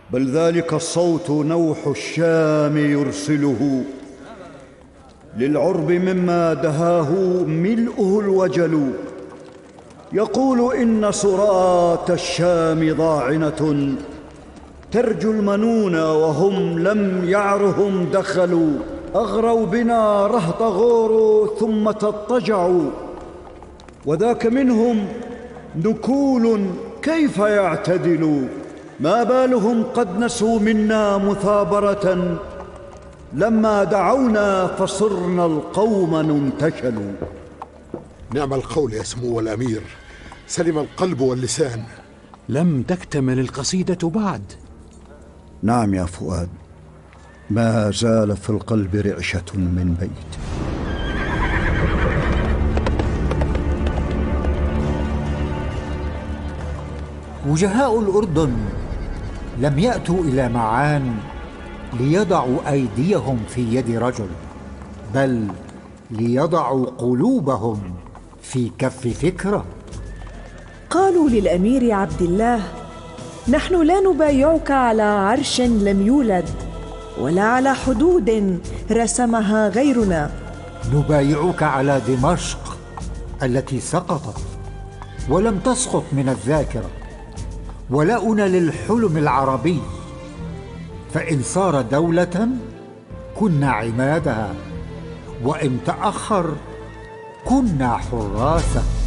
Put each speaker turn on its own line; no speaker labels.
بل ذلك الصوت نوح الشام يرسله، للعرب مما دهاه ملؤه الوجل. يقول إن سراة الشام ضاعنة، ترجو المنون وهم لم يعرهم دخلوا. أغروا بنا رهط غور ثم تضطجعوا، وذاك منهم نكول كيف يعتدل. ما بالهم قد نسوا منا مثابرة، لما دعونا فصرنا القوم ننتشل.
نعم القول يا سمو الأمير، سلم القلب واللسان.
لم تكتمل القصيدة بعد.
نعم يا فؤاد، ما زال في القلب رعشة من بيت.
وجهاء الأردن لم يأتوا إلى معان ليضعوا أيديهم في يد رجل، بل ليضعوا قلوبهم في كف فكرة.
قالوا للأمير عبد الله: نحن لا نبايعك على عرش لم يولد، ولا على حدود رسمها غيرنا.
نبايعك على دمشق التي سقطت ولم تسقط من الذاكرة، ولاؤنا للحلم العربي، فإن صار دولة كنا عمادها، وإن تأخر كنا حراسه.